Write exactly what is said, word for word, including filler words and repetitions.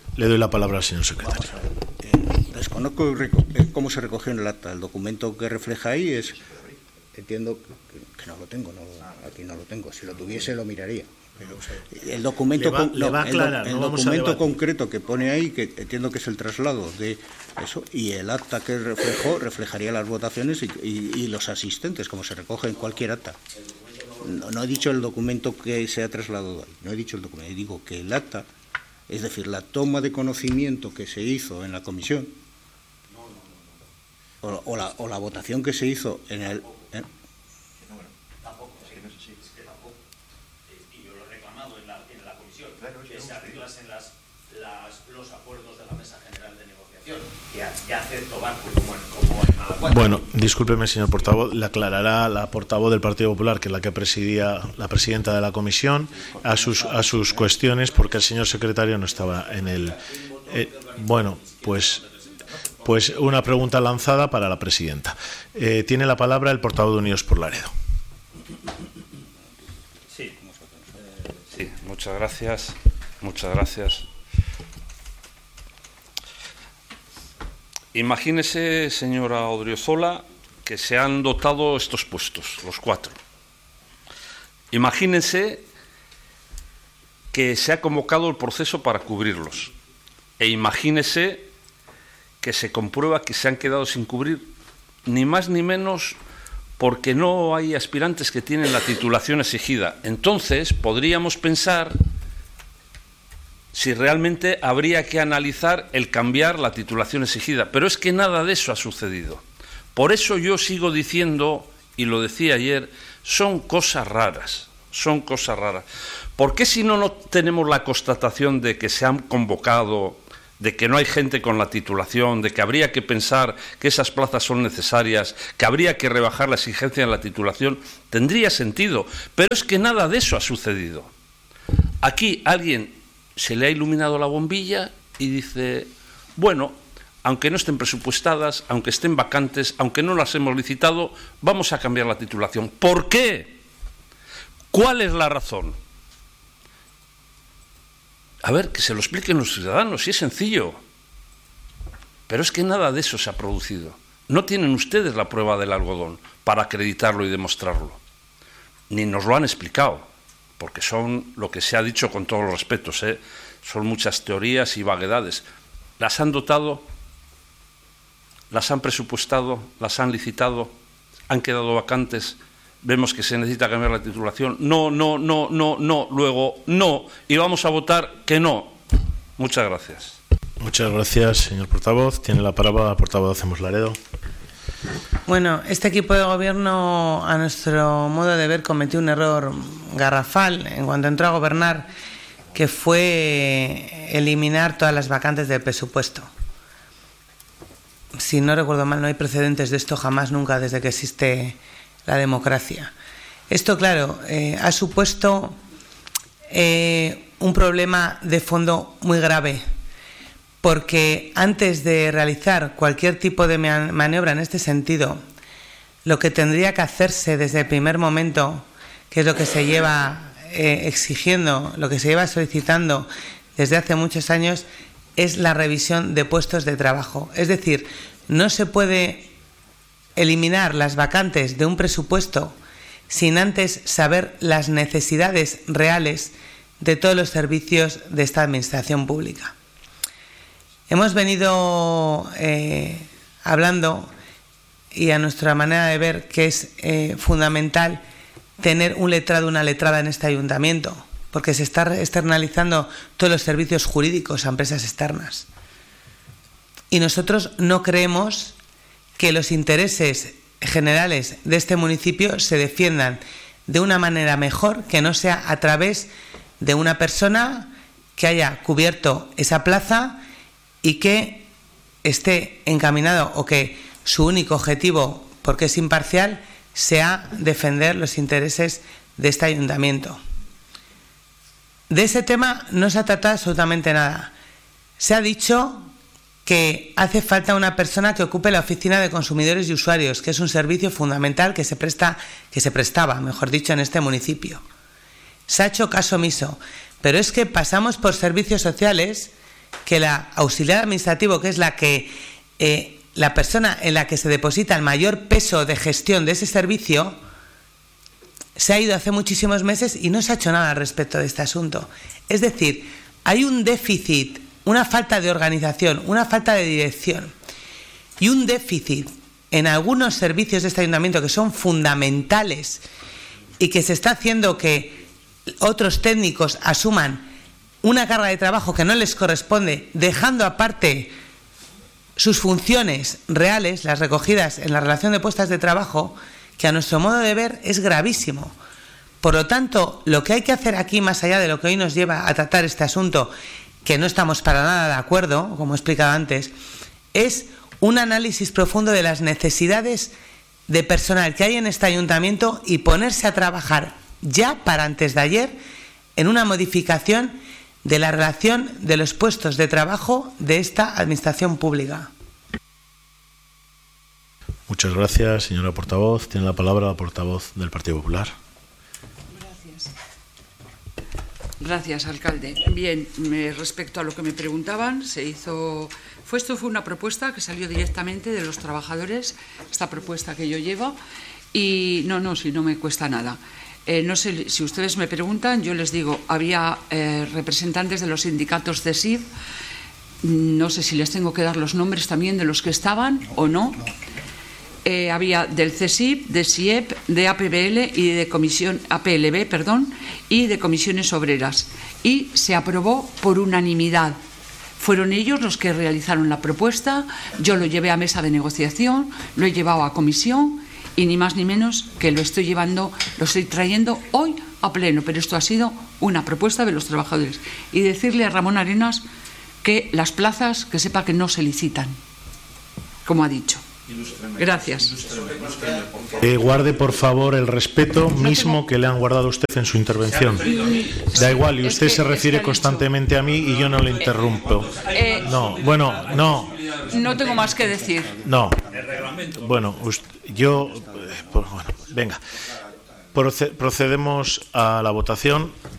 Le doy la palabra al señor secretario. Eh, desconozco cómo se recogió en el acta. El documento que refleja ahí es... Entiendo que, que no lo tengo, no, aquí no lo tengo. Si lo tuviese lo miraría. El documento, va, con, no, va aclarar, el, do, el no documento concreto que pone ahí, que entiendo que es el traslado de eso, y el acta que reflejó reflejaría las votaciones y, y, y los asistentes, como se recoge en cualquier acta. No, no he dicho el documento que se ha trasladado ahí, no he dicho el documento, digo que el acta, es decir, la toma de conocimiento que se hizo en la comisión, o, o, la, o la votación que se hizo en el... ¿eh? Ya, ya acepto Banco como, como el malacuatro. Bueno, discúlpeme, señor portavoz, le aclarará la portavoz del Partido Popular, que es la que presidía, la presidenta de la comisión, a sus a sus cuestiones, porque el señor secretario no estaba en el... Eh, bueno, pues pues una pregunta lanzada para la presidenta. Eh, tiene la palabra el portavoz de Unidos por Laredo. Sí, sí, muchas gracias, muchas gracias. Imagínese, señora Odriozola, que se han dotado estos puestos, los cuatro. Imagínense que se ha convocado el proceso para cubrirlos. E imagínese que se comprueba que se han quedado sin cubrir, ni más ni menos porque no hay aspirantes que tienen la titulación exigida. Entonces, podríamos pensar si realmente habría que analizar el cambiar la titulación exigida. Pero es que nada de eso ha sucedido. Por eso yo sigo diciendo, y lo decía ayer, son cosas raras, son cosas raras. ¿Por qué si no, no tenemos la constatación de que se han convocado, de que no hay gente con la titulación, de que habría que pensar que esas plazas son necesarias, que habría que rebajar la exigencia en la titulación? Tendría sentido, pero es que nada de eso ha sucedido. Aquí alguien se le ha iluminado la bombilla y dice, bueno, aunque no estén presupuestadas, aunque estén vacantes, aunque no las hemos licitado, vamos a cambiar la titulación. ¿Por qué? ¿Cuál es la razón? A ver, que se lo expliquen los ciudadanos, si es sencillo. Pero es que nada de eso se ha producido. No tienen ustedes la prueba del algodón para acreditarlo y demostrarlo. Ni nos lo han explicado. Porque son, lo que se ha dicho con todos los respetos, ¿eh? Son muchas teorías y vaguedades. ¿Las han dotado? ¿Las han presupuestado? ¿Las han licitado? ¿Han quedado vacantes? Vemos que se necesita cambiar la titulación. No, no, no, no, no. Luego, no. Y vamos a votar que no. Muchas gracias. Muchas gracias, señor portavoz. Tiene la palabra el portavoz de Hacemos Laredo. Bueno, este equipo de gobierno, a nuestro modo de ver, cometió un error garrafal en cuanto entró a gobernar, que fue eliminar todas las vacantes del presupuesto. Si no recuerdo mal, no hay precedentes de esto jamás, nunca, desde que existe la democracia. Esto, claro, eh, ha supuesto eh, un problema de fondo muy grave, porque antes de realizar cualquier tipo de maniobra en este sentido, lo que tendría que hacerse desde el primer momento, que es lo que se lleva eh, exigiendo, lo que se lleva solicitando desde hace muchos años, es la revisión de puestos de trabajo. Es decir, no se puede eliminar las vacantes de un presupuesto sin antes saber las necesidades reales de todos los servicios de esta administración pública. Hemos venido eh, hablando, y a nuestra manera de ver, que es eh, fundamental tener un letrado, una letrada en este ayuntamiento, porque se están externalizando todos los servicios jurídicos a empresas externas. Y nosotros no creemos que los intereses generales de este municipio se defiendan de una manera mejor que no sea a través de una persona que haya cubierto esa plaza y que esté encaminado, o que su único objetivo, porque es imparcial, sea defender los intereses de este ayuntamiento. De ese tema no se ha tratado absolutamente nada. Se ha dicho que hace falta una persona que ocupe la oficina de consumidores y usuarios, que es un servicio fundamental que se presta, que se prestaba, mejor dicho, en este municipio. Se ha hecho caso omiso, pero es que pasamos por servicios sociales que la auxiliar administrativo, que es la que eh, la persona en la que se deposita el mayor peso de gestión de ese servicio, se ha ido hace muchísimos meses y no se ha hecho nada al respecto de este asunto. Es decir, hay un déficit, una falta de organización, una falta de dirección y un déficit en algunos servicios de este ayuntamiento que son fundamentales y que se está haciendo que otros técnicos asuman una carga de trabajo que no les corresponde, dejando aparte sus funciones reales, las recogidas en la relación de puestas de trabajo, que a nuestro modo de ver es gravísimo. Por lo tanto, lo que hay que hacer aquí, más allá de lo que hoy nos lleva a tratar este asunto, que no estamos para nada de acuerdo, como he explicado antes, es un análisis profundo de las necesidades de personal que hay en este ayuntamiento y ponerse a trabajar ya para antes de ayer en una modificación de la relación de los puestos de trabajo de esta administración pública. Muchas gracias, señora portavoz. Tiene la palabra la portavoz del Partido Popular. Gracias. Gracias, alcalde. Bien, me, respecto a lo que me preguntaban, se hizo... Fue, esto fue una propuesta que salió directamente de los trabajadores, esta propuesta que yo llevo, y no, no, si no me cuesta nada. Eh, no sé, si ustedes me preguntan, yo les digo, había eh, representantes de los sindicatos C E S I F, no sé si les tengo que dar los nombres también de los que estaban o no. Eh, había del C E S I F, de S I E P, de A P B L y de comisión A P L B, perdón, y de comisiones obreras. Y se aprobó por unanimidad. Fueron ellos los que realizaron la propuesta, yo lo llevé a mesa de negociación, lo he llevado a comisión y ni más ni menos que lo estoy llevando, lo estoy trayendo hoy a pleno, pero esto ha sido una propuesta de los trabajadores. Y decirle a Ramón Arenas que las plazas, que sepa que no se licitan, como ha dicho. Gracias. Eh, guarde, por favor, el respeto mismo que le han guardado a usted en su intervención. Da igual, y usted se refiere constantemente a mí y yo no le interrumpo. No, bueno, no. No tengo más que decir. No. Bueno, yo... Bueno, venga. Procedemos a la votación.